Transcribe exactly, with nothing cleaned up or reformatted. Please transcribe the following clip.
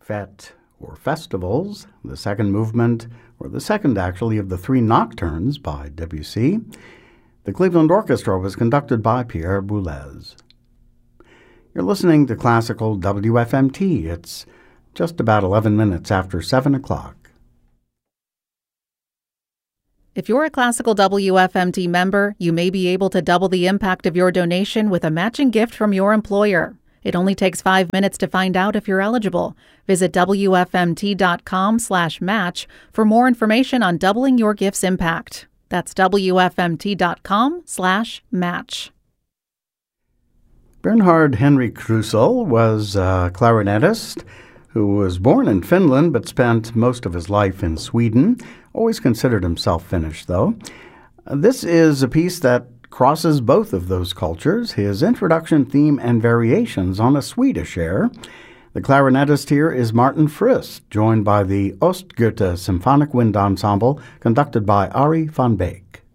Fete, or festivals, the second movement, or the second actually, of the three nocturnes by Debussy. The Cleveland Orchestra was conducted by Pierre Boulez. You're listening to Classical W F M T. It's just about eleven minutes after seven o'clock. If you're a Classical W F M T member, you may be able to double the impact of your donation with a matching gift from your employer. It only takes five minutes to find out if you're eligible. Visit W F M T dot com slash match for more information on doubling your gift's impact. That's W F M T dot com slash match. Bernhard Henrik Krusel was a clarinetist who was born in Finland but spent most of his life in Sweden. Always considered himself Finnish, though. This is a piece that crosses both of those cultures, his introduction theme and variations on a Swedish air. The clarinetist here is Martin Frist, joined by the Ostgöta Symphonic Wind Ensemble, conducted by Ari van Beek.